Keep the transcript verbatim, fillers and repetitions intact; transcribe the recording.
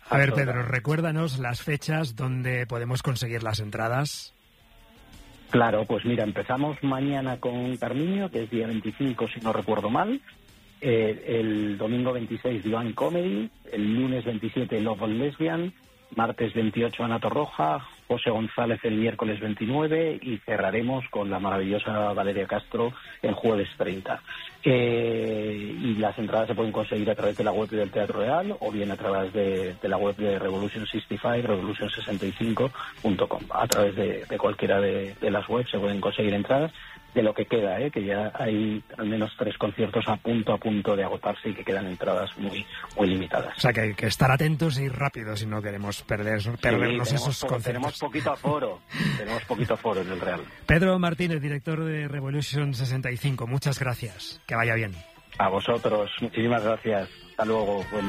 A ver, Pedro, recuérdanos las fechas donde podemos conseguir las entradas. Claro, pues mira, empezamos mañana con Carminio, que es día veinticinco, si no recuerdo mal. Eh, el domingo veintiséis, Divine Comedy. El lunes veintisiete, Love and Lesbian. Martes veintiocho, Ana Torroja. José González el miércoles veintinueve. Y cerraremos con la maravillosa Valeria Castro el jueves treinta. Eh, y las entradas se pueden conseguir a través de la web del Teatro Real o bien a través de, de la web de Revolution sesenta y cinco, revolution sesenta y cinco punto com. A través de, de cualquiera de, de las webs se pueden conseguir entradas. De lo que queda, ¿eh? Que ya hay al menos tres conciertos a punto a punto de agotarse y que quedan entradas muy muy limitadas. O sea, que hay que estar atentos y rápidos si no queremos perder, perdernos sí, esos po- conciertos. Tenemos poquito aforo, tenemos poquito aforo en el Real. Pedro Martínez, director de Revolution sesenta y cinco, muchas gracias. Que vaya bien. A vosotros, muchísimas gracias. Hasta luego. Buen